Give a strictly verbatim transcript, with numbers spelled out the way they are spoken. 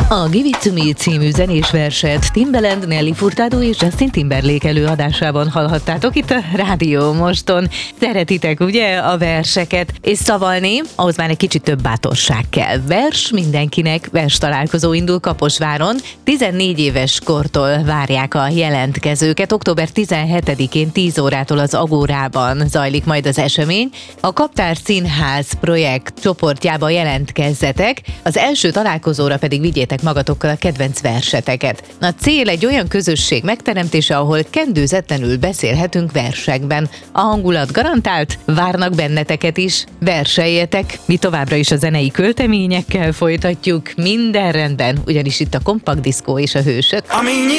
A Give It To Me című zenés verset Timbaland, Nelly Furtado és Justin Timberlake előadásában hallhattátok itt a Rádió Moston. Szeretitek ugye a verseket, és szavalni, ahhoz már egy kicsit több bátorság kell. Vers mindenkinek, vers találkozó indul Kaposváron. tizennégy éves kortól várják a jelentkezőket. október tizenhetedikén tíz órától az Agórában zajlik majd az esemény. A Kaptár Színház projekt csoportjába jelentkezzetek, az első találkozóra pedig vigyétek magatokkal a kedvenc verseteket. A cél egy olyan közösség megteremtése, ahol kendőzetlenül beszélhetünk versekben. A hangulat garantált, várnak benneteket is, verseljetek. Mi továbbra is a zenei költeményekkel folytatjuk, minden rendben, ugyanis itt a Kompakt Diszkó és a Hősök.